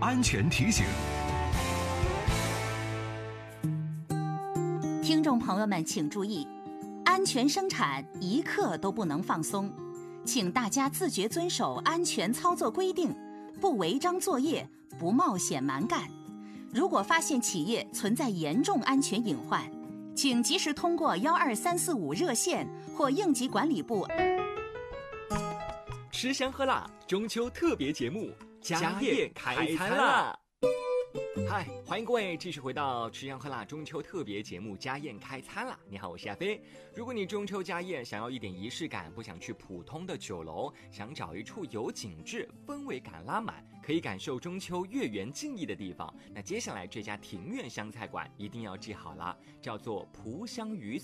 安全提醒。 听众朋友们请注意，安全生产一刻都不能放松，请大家自觉遵守安全操作规定，不违章作业，不冒险蛮干。如果发现企业存在严重安全隐患，请及时通过12345热线或应急管理部。 吃香喝辣，中秋特别节目家宴开餐啦！嗨，欢迎各位继续回到吃香喝辣中秋特别节目家宴开餐啦！你好，我是亚飞。如果你中秋家宴想要一点仪式感，不想去普通的酒楼，想找一处有景致、氛围感拉满，可以感受中秋月圆静意的地方，那接下来这家庭院湘菜馆一定要记好了，叫做蒲香鱼